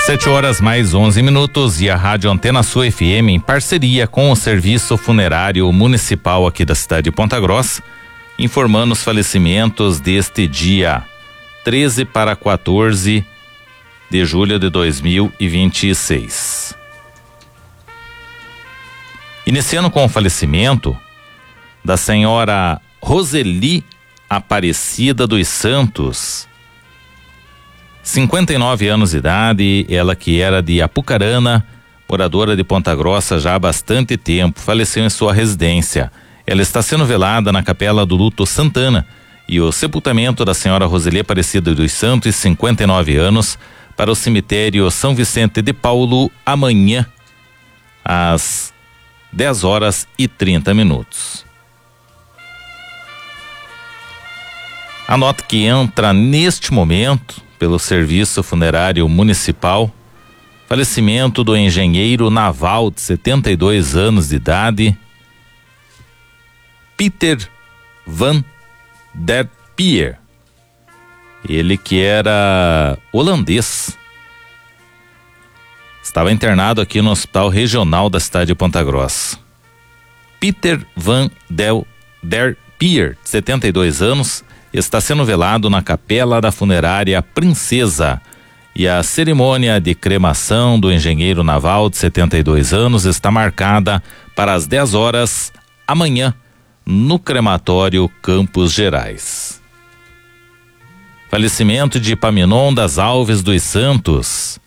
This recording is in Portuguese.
7 horas mais 11 minutos e a Rádio Antena Sul FM, em parceria com o Serviço Funerário Municipal aqui da cidade de Ponta Grossa, informando os falecimentos deste dia 13 para 14 de julho de 2026. Iniciando com o falecimento da senhora Roseli Aparecida dos Santos, 59 anos de idade, ela que era de Apucarana, moradora de Ponta Grossa já há bastante tempo, faleceu em sua residência. Ela está sendo velada na Capela do Luto Santana e o sepultamento da senhora Roseli Aparecida dos Santos, 59 anos, para o cemitério São Vicente de Paulo amanhã às 10h30. A nota que entra neste momento pelo Serviço Funerário Municipal: falecimento do engenheiro naval de 72 anos de idade, Peter van der Pier. Ele que era holandês, estava internado aqui no Hospital Regional da cidade de Ponta Grossa. Peter van der Pier, 72 anos, está sendo velado na Capela da Funerária Princesa, e a cerimônia de cremação do engenheiro naval de 72 anos está marcada para as 10h amanhã no crematório Campos Gerais. Falecimento de Paminon das Alves dos Santos,